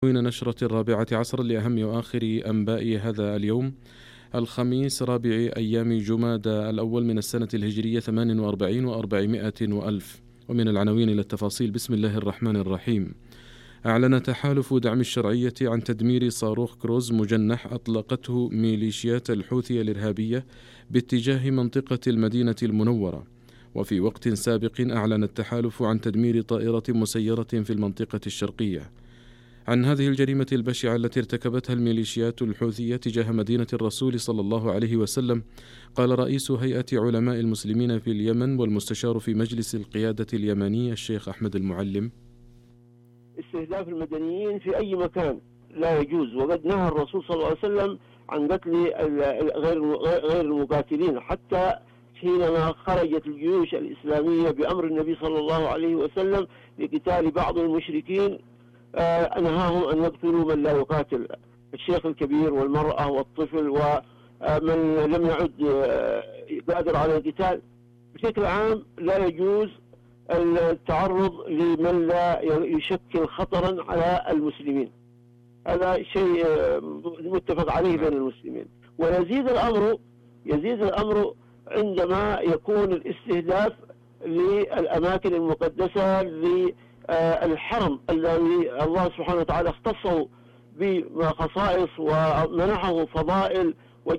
من نشرة 14 لأهم وآخر أنباء هذا اليوم الخميس 4 أيام جمادى الأول من السنة الهجرية 48 و400 وألف. ومن العناوين إلى التفاصيل. بسم الله الرحمن الرحيم. أعلن تحالف دعم الشرعية عن تدمير صاروخ كروز مجنح أطلقته ميليشيات الحوثي الإرهابية باتجاه منطقة المدينة المنورة. وفي وقت سابق أعلن التحالف عن تدمير طائرة مسيرة في المنطقة الشرقية. عن هذه الجريمة البشعة التي ارتكبتها الميليشيات الحوثية تجاه مدينة الرسول صلى الله عليه وسلم قال رئيس هيئة علماء المسلمين في اليمن والمستشار في مجلس القيادة اليمني الشيخ أحمد المعلم: استهداف المدنيين في أي مكان لا يجوز، وقد نهى الرسول صلى الله عليه وسلم عن قتل غير المقاتلين، حتى حينما خرجت الجيوش الإسلامية بأمر النبي صلى الله عليه وسلم لقتال بعض المشركين أنهاهم أن يقتلوا من لا يقاتل، الشيخ الكبير والمرأة والطفل ومن لم يعد قادر على القتال. بشكل عام لا يجوز التعرض لمن لا يشكل خطرا على المسلمين، هذا شيء متفق عليه بين المسلمين. ويزيد الأمر عندما يكون الاستهداف للأماكن المقدسة، للحرم الذي الله سبحانه وتعالى اختصه بخصائص ومنحه فضائل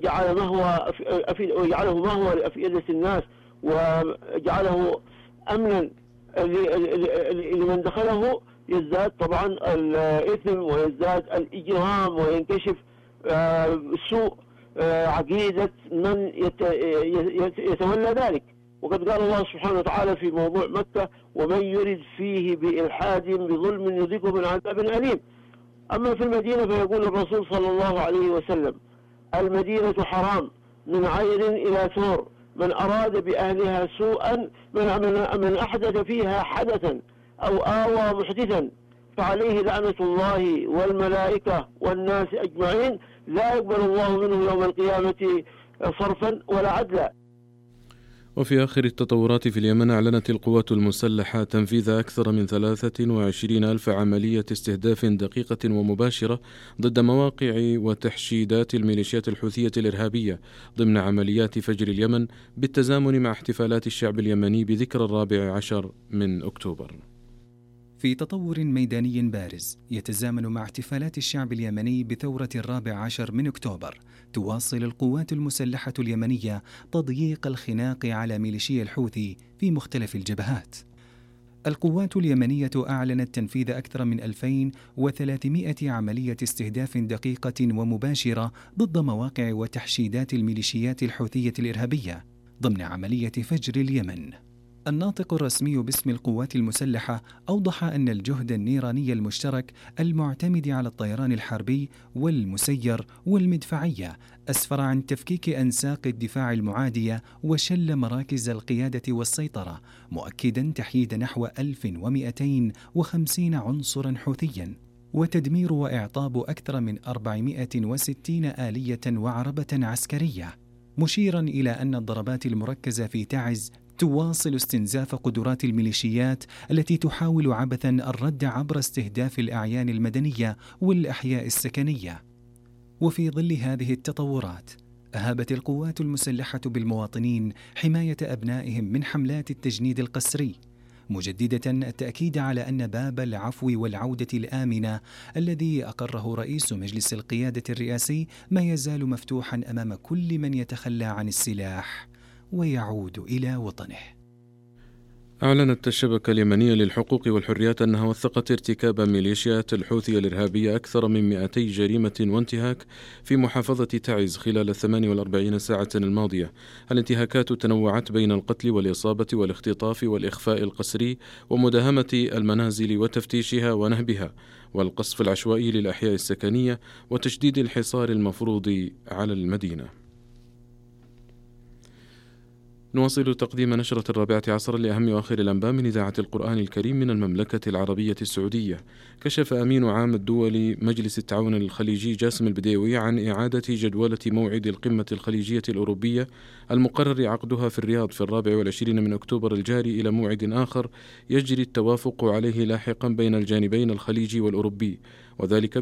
وجعله مهوى لأفئدة الناس وجعله أمنا لمن دخله. يزداد طبعا الإثم ويزداد الإجرام وينكشف سوء عقيدة من يتولى ذلك. وقد قال الله سبحانه وتعالى في موضوع مكة: ومن يرد فيه بإلحاد بظلم يذيقه من عذاب أليم. أما في المدينة فيقول الرسول صلى الله عليه وسلم: المدينة حرام من عير إلى ثور، من أراد بأهلها سوءا، من أحدث فيها حدثا أو آوى محدثا فعليه لعنة الله والملائكة والناس أجمعين، لا يقبل الله منه يوم القيامة صرفا ولا عدلا. وفي آخر التطورات في اليمن، أعلنت القوات المسلحة تنفيذ أكثر من 23,000 عملية استهداف دقيقة ومباشرة ضد مواقع وتحشيدات الميليشيات الحوثية الإرهابية ضمن عمليات فجر اليمن، بالتزامن مع احتفالات الشعب اليمني بذكرى 14 من أكتوبر. في تطور ميداني بارز يتزامن مع احتفالات الشعب اليمني بثورة 14 من أكتوبر، تواصل القوات المسلحة اليمنية تضييق الخناق على ميليشيا الحوثي في مختلف الجبهات. القوات اليمنية أعلنت تنفيذ أكثر من 2300 عملية استهداف دقيقة ومباشرة ضد مواقع وتحشيدات الميليشيات الحوثية الإرهابية ضمن عملية فجر اليمن. الناطق الرسمي باسم القوات المسلحة أوضح أن الجهد النيراني المشترك المعتمد على الطيران الحربي والمسير والمدفعية أسفر عن تفكيك أنساق الدفاع المعادية وشل مراكز القيادة والسيطرة، مؤكدا تحييد نحو 1250 عنصرا حوثيا، وتدمير وإعطاب أكثر من 460 آلية وعربة عسكرية، مشيرا إلى أن الضربات المركزة في تعز تواصل استنزاف قدرات الميليشيات التي تحاول عبثا الرد عبر استهداف الأعيان المدنية والأحياء السكنية. وفي ظل هذه التطورات أهابت القوات المسلحة بالمواطنين حماية أبنائهم من حملات التجنيد القسري، مجددة التأكيد على أن باب العفو والعودة الآمنة الذي أقره رئيس مجلس القيادة الرئاسي ما يزال مفتوحا أمام كل من يتخلى عن السلاح ويعود إلى وطنه. أعلنت الشبكة اليمنية للحقوق والحريات أنها وثقت ارتكاب ميليشيات الحوثي الإرهابية أكثر من 200 جريمة وانتهاك في محافظة تعز خلال 48 ساعة الماضية. الانتهاكات تنوعت بين القتل والإصابة والاختطاف والإخفاء القسري ومداهمة المنازل وتفتيشها ونهبها والقصف العشوائي للأحياء السكنية وتشديد الحصار المفروض على المدينة. نواصل تقديم نشرة 14 لأهم وآخر الأنباء من إذاعة القرآن الكريم من المملكة العربية السعودية. كشف أمين عام الدولي مجلس التعاون الخليجي جاسم البديوي عن إعادة جدولة موعد القمة الخليجية الأوروبية المقرر عقدها في الرياض في 24 من أكتوبر الجاري إلى موعد آخر يجري التوافق عليه لاحقا بين الجانبين الخليجي والأوروبي، وذلك